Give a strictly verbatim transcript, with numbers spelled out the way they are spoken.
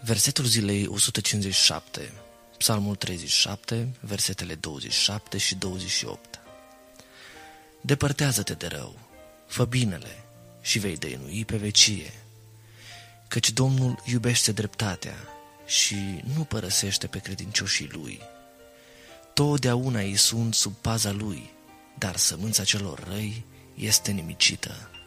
Versetul zilei o sută cincizeci și șapte, Psalmul treizeci și șapte, versetele douăzeci și șapte și douăzeci și opt. Depărtează-te de rău, fă binele și vei dăinui pe vecie, căci Domnul iubește dreptatea și nu părăsește pe credincioșii lui. Totdeauna ei sunt sub paza lui, dar sămânța celor răi este nimicită.